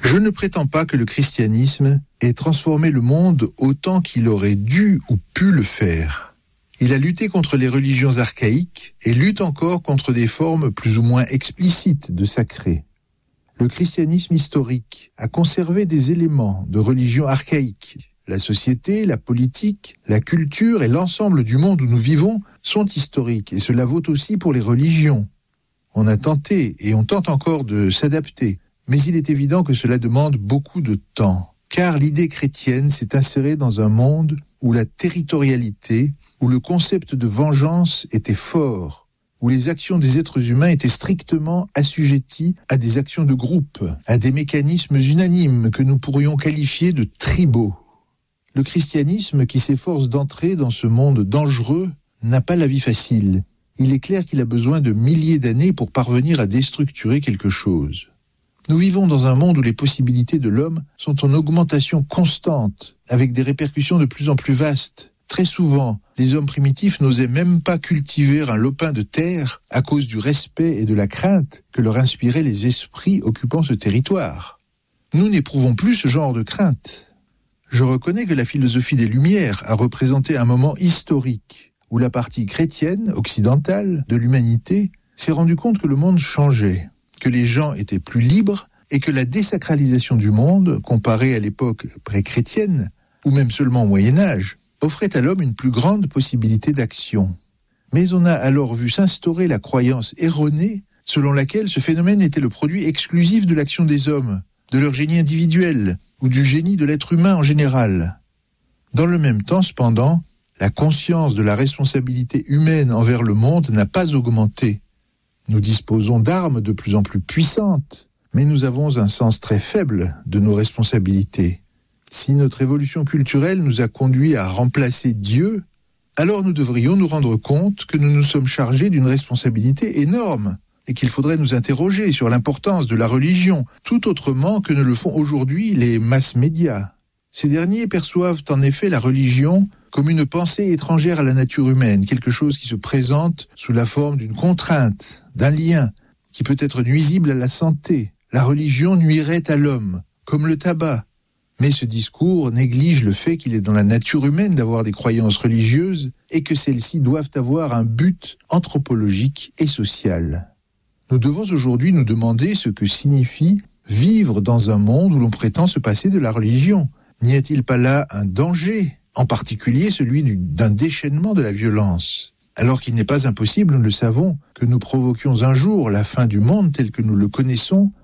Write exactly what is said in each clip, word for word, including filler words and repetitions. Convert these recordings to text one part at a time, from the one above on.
Je ne prétends pas que le christianisme ait transformé le monde autant qu'il aurait dû ou pu le faire. Il a lutté contre les religions archaïques et lutte encore contre des formes plus ou moins explicites de sacré. Le christianisme historique a conservé des éléments de religion archaïque. La société, la politique, la culture et l'ensemble du monde où nous vivons sont historiques, et cela vaut aussi pour les religions. On a tenté, et on tente encore de s'adapter, mais il est évident que cela demande beaucoup de temps, car l'idée chrétienne s'est insérée dans un monde où la territorialité, où le concept de vengeance était fort, où les actions des êtres humains étaient strictement assujetties à des actions de groupe, à des mécanismes unanimes que nous pourrions qualifier de tribaux. Le christianisme qui s'efforce d'entrer dans ce monde dangereux n'a pas la vie facile. Il est clair qu'il a besoin de milliers d'années pour parvenir à déstructurer quelque chose. Nous vivons dans un monde où les possibilités de l'homme sont en augmentation constante, avec des répercussions de plus en plus vastes. Très souvent, les hommes primitifs n'osaient même pas cultiver un lopin de terre à cause du respect et de la crainte que leur inspiraient les esprits occupant ce territoire. Nous n'éprouvons plus ce genre de crainte. Je reconnais que la philosophie des Lumières a représenté un moment historique où la partie chrétienne, occidentale, de l'humanité s'est rendue compte que le monde changeait, que les gens étaient plus libres et que la désacralisation du monde, comparée à l'époque pré-chrétienne, ou même seulement au Moyen-Âge, offrait à l'homme une plus grande possibilité d'action. Mais on a alors vu s'instaurer la croyance erronée selon laquelle ce phénomène était le produit exclusif de l'action des hommes, de leur génie individuel, ou du génie de l'être humain en général. Dans le même temps, cependant, la conscience de la responsabilité humaine envers le monde n'a pas augmenté. Nous disposons d'armes de plus en plus puissantes, mais nous avons un sens très faible de nos responsabilités. Si notre évolution culturelle nous a conduits à remplacer Dieu, alors nous devrions nous rendre compte que nous nous sommes chargés d'une responsabilité énorme et qu'il faudrait nous interroger sur l'importance de la religion, tout autrement que ne le font aujourd'hui les masses médias. Ces derniers perçoivent en effet la religion comme une pensée étrangère à la nature humaine, quelque chose qui se présente sous la forme d'une contrainte, d'un lien, qui peut être nuisible à la santé. La religion nuirait à l'homme, comme le tabac. Mais ce discours néglige le fait qu'il est dans la nature humaine d'avoir des croyances religieuses et que celles-ci doivent avoir un but anthropologique et social. Nous devons aujourd'hui nous demander ce que signifie vivre dans un monde où l'on prétend se passer de la religion. N'y a-t-il pas là un danger, en particulier celui du, d'un déchaînement de la violence ? Alors qu'il n'est pas impossible, nous le savons, que nous provoquions un jour la fin du monde tel que nous le connaissons,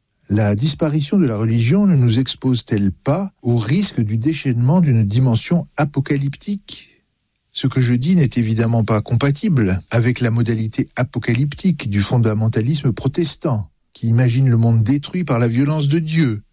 la disparition de la religion ne nous expose-t-elle pas au risque du déchaînement d'une dimension apocalyptique ? Ce que je dis n'est évidemment pas compatible avec la modalité apocalyptique du fondamentalisme protestant, qui imagine le monde détruit par la violence de Dieu.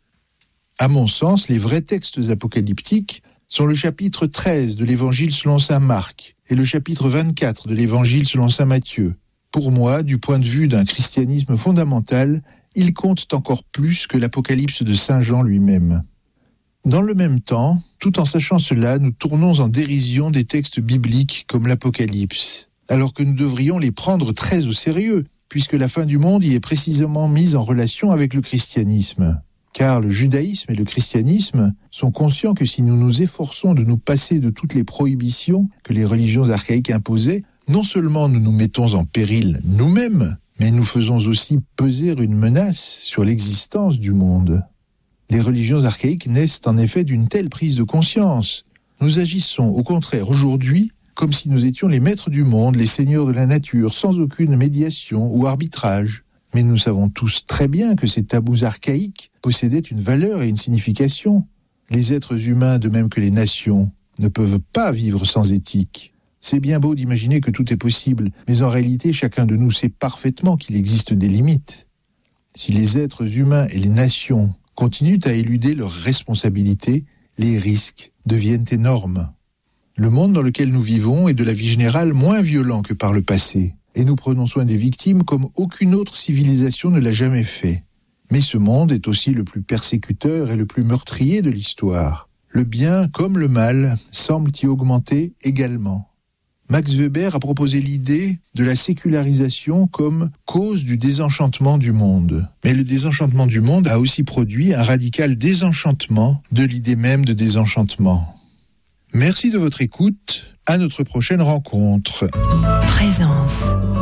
À mon sens, les vrais textes apocalyptiques sont le chapitre treize de l'Évangile selon saint Marc et le chapitre vingt-quatre de l'Évangile selon saint Matthieu. Pour moi, du point de vue d'un christianisme fondamental, ils comptent encore plus que l'Apocalypse de saint Jean lui-même. Dans le même temps, tout en sachant cela, nous tournons en dérision des textes bibliques comme l'Apocalypse, alors que nous devrions les prendre très au sérieux, puisque la fin du monde y est précisément mise en relation avec le christianisme. Car le judaïsme et le christianisme sont conscients que si nous nous efforçons de nous passer de toutes les prohibitions que les religions archaïques imposaient, non seulement nous nous mettons en péril nous-mêmes, mais nous faisons aussi peser une menace sur l'existence du monde. Les religions archaïques naissent en effet d'une telle prise de conscience. Nous agissons au contraire aujourd'hui comme si nous étions les maîtres du monde, les seigneurs de la nature, sans aucune médiation ou arbitrage. Mais nous savons tous très bien que ces tabous archaïques possédaient une valeur et une signification. Les êtres humains, de même que les nations, ne peuvent pas vivre sans éthique. C'est bien beau d'imaginer que tout est possible, mais en réalité, chacun de nous sait parfaitement qu'il existe des limites. Si les êtres humains et les nations continuent à éluder leurs responsabilités, les risques deviennent énormes. Le monde dans lequel nous vivons est de la vie générale moins violent que par le passé, et nous prenons soin des victimes comme aucune autre civilisation ne l'a jamais fait. Mais ce monde est aussi le plus persécuteur et le plus meurtrier de l'histoire. Le bien comme le mal semblent y augmenter également. Max Weber a proposé l'idée de la sécularisation comme cause du désenchantement du monde. Mais le désenchantement du monde a aussi produit un radical désenchantement de l'idée même de désenchantement. Merci de votre écoute. À notre prochaine rencontre. Présence.